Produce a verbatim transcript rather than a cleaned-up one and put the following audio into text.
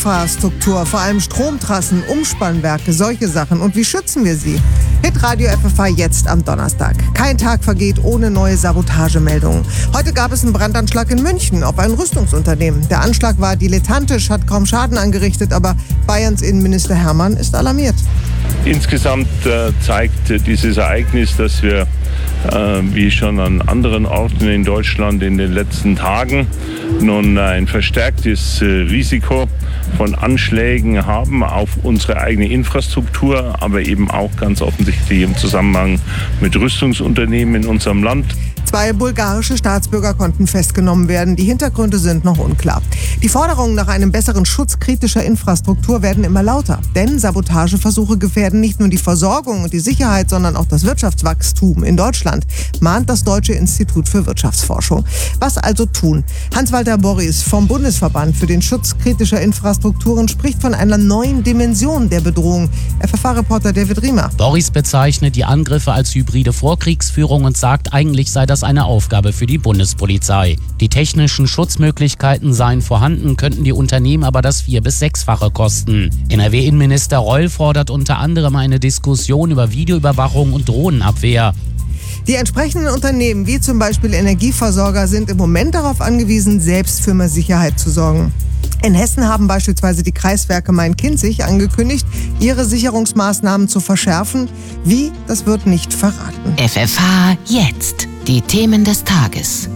Infrastruktur, vor allem Stromtrassen, Umspannwerke, solche Sachen. Und wie schützen wir sie? Hitradio F F H jetzt am Donnerstag. Kein Tag vergeht ohne neue Sabotagemeldungen. Heute gab es einen Brandanschlag in München auf ein Rüstungsunternehmen. Der Anschlag war dilettantisch, hat kaum Schaden angerichtet, aber Bayerns Innenminister Hermann ist alarmiert. Insgesamt äh, zeigt dieses Ereignis, dass wir, äh, wie schon an anderen Orten in Deutschland in den letzten Tagen, nun ein verstärktes äh, Risiko von Anschlägen haben auf unsere eigene Infrastruktur, aber eben auch ganz offensichtlich im Zusammenhang mit Rüstungsunternehmen in unserem Land. Zwei bulgarische Staatsbürger konnten festgenommen werden. Die Hintergründe sind noch unklar. Die Forderungen nach einem besseren Schutz kritischer Infrastruktur werden immer lauter. Denn Sabotageversuche gefährden nicht nur die Versorgung und die Sicherheit, sondern auch das Wirtschaftswachstum in Deutschland, mahnt das Deutsche Institut für Wirtschaftsforschung. Was also tun? Hans-Walter Borries vom Bundesverband für den Schutz kritischer Infrastrukturen spricht von einer neuen Dimension der Bedrohung. F F H-Reporter David Riemer. Borries bezeichnet die Angriffe als hybride Vorkriegsführung und sagt, eigentlich sei das eine Aufgabe für die Bundespolizei. Die technischen Schutzmöglichkeiten seien vorhanden, könnten die Unternehmen aber das vier- bis sechsfache kosten. N R W-Innenminister Reul fordert unter anderem eine Diskussion über Videoüberwachung und Drohnenabwehr. Die entsprechenden Unternehmen, wie zum Beispiel Energieversorger, sind im Moment darauf angewiesen, selbst für mehr Sicherheit zu sorgen. In Hessen haben beispielsweise die Kreiswerke Main-Kinzig angekündigt, ihre Sicherungsmaßnahmen zu verschärfen. Wie, das wird nicht verraten. F F H jetzt. Die Themen des Tages.